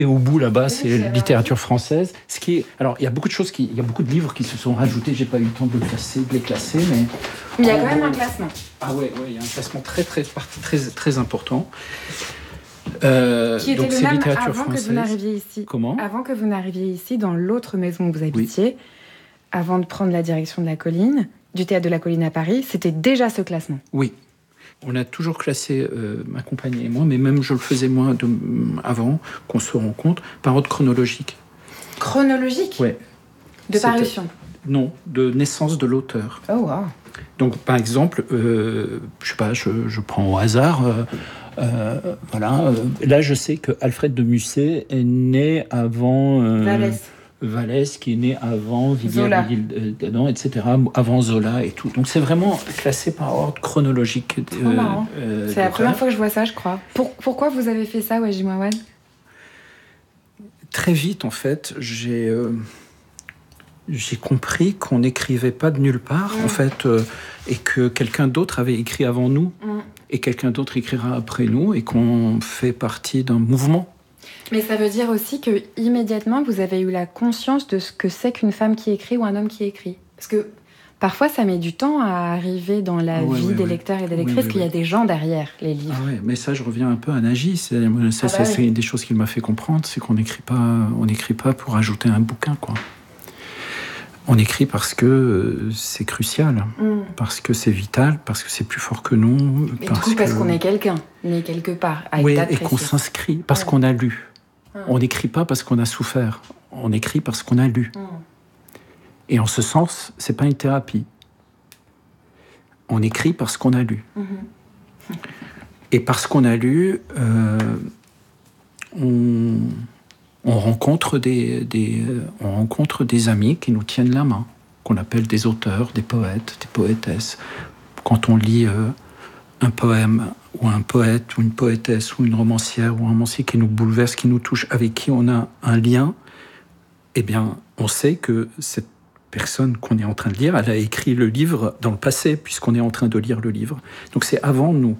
Et au bout, là-bas, c'est littérature française. Alors, il y a beaucoup de livres qui se sont rajoutés. J'ai pas eu le temps de les classer, mais... Il y a quand même un classement. Ah ouais, il y a un classement très important. Qui était donc, le même avant française. que vous n'arriviez ici. Comment ? Avant que vous n'arriviez ici, dans l'autre maison où vous habitiez, avant de prendre la direction de la colline, du théâtre de la Colline à Paris, c'était déjà ce classement. Oui. On a toujours classé, ma compagne et moi, mais même je le faisais moi avant qu'on se rencontre, par ordre chronologique. Chronologique ? Oui. De parution ? Non, de naissance de l'auteur. Oh, wow. Donc, par exemple, je sais pas, je prends au hasard... voilà. Là, je sais que Alfred de Musset est né avant Vallès, qui est né avant Zola, etc. Avant Zola et tout. Donc c'est vraiment classé par ordre chronologique. Trop marrant. C'est la première fois que je vois ça, je crois. Pourquoi vous avez fait ça, Wajdi Mouawad ? Très vite, en fait, j'ai compris qu'on n'écrivait pas de nulle part, en fait, et que quelqu'un d'autre avait écrit avant nous. Et quelqu'un d'autre écrira après nous, et qu'on fait partie d'un mouvement. Mais ça veut dire aussi que immédiatement vous avez eu la conscience de ce que c'est qu'une femme qui écrit ou un homme qui écrit. Parce que parfois ça met du temps à arriver dans la vie des lecteurs et des lectrices, qu'il y a des gens derrière les livres. Ah ouais, mais ça je reviens un peu à Nagy. C'est une des choses qu'il m'a fait comprendre, c'est qu'on n'écrit pas pour ajouter un bouquin, quoi. On écrit parce que c'est crucial, parce que c'est vital, parce que c'est plus fort que nous. Et parce qu'on est quelqu'un, né quelque part. Oui, et qu'on s'inscrit, parce qu'on a lu. On n'écrit pas parce qu'on a souffert, on écrit parce qu'on a lu. Et en ce sens, c'est pas une thérapie. On écrit parce qu'on a lu. Et parce qu'on a lu, on rencontre on rencontre des amis qui nous tiennent la main, qu'on appelle des auteurs, des poètes, des poétesses. Quand on lit un poème, ou un poète, ou une poétesse, ou une romancière, ou un romancier qui nous bouleverse, qui nous touche, avec qui on a un lien, eh bien, on sait que cette personne qu'on est en train de lire, elle a écrit le livre dans le passé, puisqu'on est en train de lire le livre. Donc c'est avant nous.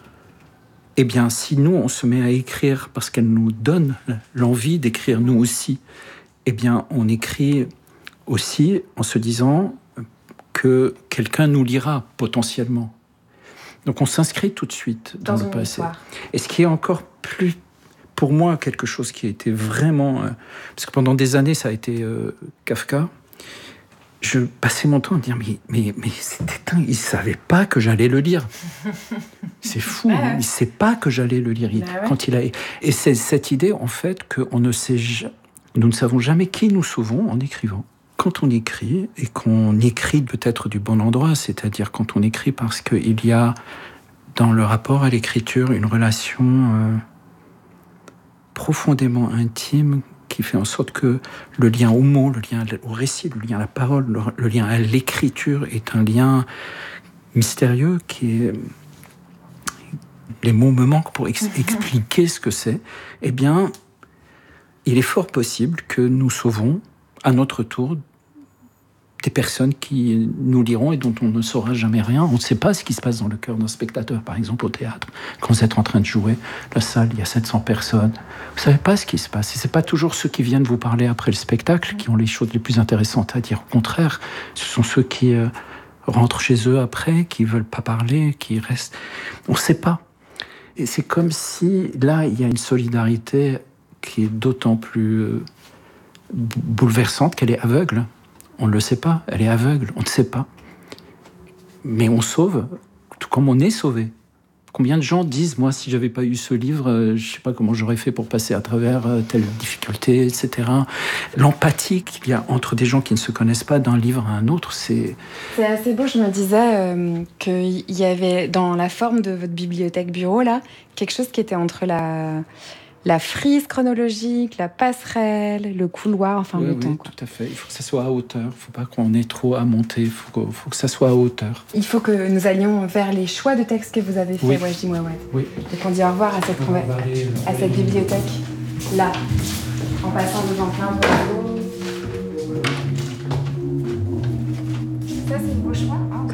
Eh bien, si nous, on se met à écrire parce qu'elle nous donne l'envie d'écrire nous aussi, eh bien, on écrit aussi en se disant que quelqu'un nous lira potentiellement. Donc, on s'inscrit tout de suite dans le passé. Histoire. Et ce qui est encore plus, pour moi, quelque chose qui a été vraiment... parce que pendant des années, ça a été Kafka. Je passais mon temps à dire mais c'était il savait pas que j'allais le lire. C'est fou, il sait pas que j'allais le lire quand il a. Et c'est cette idée en fait que nous ne savons jamais qui nous sauvons en écrivant. Quand on écrit et qu'on écrit peut-être du bon endroit, c'est-à-dire quand on écrit parce qu'il y a dans le rapport à l'écriture une relation profondément intime qui fait en sorte que le lien au mot, le lien au récit, le lien à la parole, le lien à l'écriture est un lien mystérieux qui est... Les mots me manquent pour expliquer ce que c'est. Eh bien, il est fort possible que nous sauvons, à notre tour, des personnes qui nous liront et dont on ne saura jamais rien. On ne sait pas ce qui se passe dans le cœur d'un spectateur, par exemple au théâtre. Quand vous êtes en train de jouer, la salle, il y a 700 personnes. Vous ne savez pas ce qui se passe. Et ce n'est pas toujours ceux qui viennent vous parler après le spectacle qui ont les choses les plus intéressantes à dire. Au contraire, ce sont ceux qui rentrent chez eux après, qui ne veulent pas parler, qui restent... On ne sait pas. Et c'est comme si, là, il y a une solidarité qui est d'autant plus bouleversante qu'elle est aveugle. On ne le sait pas, elle est aveugle, on ne sait pas. Mais on sauve, tout comme on est sauvé. Combien de gens disent, moi, si j'avais pas eu ce livre, je ne sais pas comment j'aurais fait pour passer à travers telle difficulté, etc. L'empathie qu'il y a entre des gens qui ne se connaissent pas d'un livre à un autre, c'est... C'est assez beau, je me disais qu'il y avait dans la forme de votre bibliothèque bureau, là, quelque chose qui était entre la frise chronologique, la passerelle, le couloir, enfin le temps. Oui, tout à fait. Il faut que ça soit à hauteur. Il ne faut pas qu'on ait trop à monter. Il faut que ça soit à hauteur. Il faut que nous allions vers les choix de textes que vous avez faits, Wajdi Mouawad. Oui. Donc on dit au revoir à cette bibliothèque, là, en passant devant plein de